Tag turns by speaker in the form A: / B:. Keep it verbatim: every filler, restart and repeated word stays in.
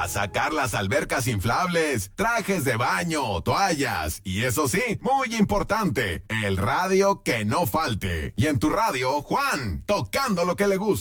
A: a sacar las albercas inflables, trajes de baño, toallas y eso sí, muy importante, el radio que no falte. Y en tu radio, Juan, tocando lo que le gusta.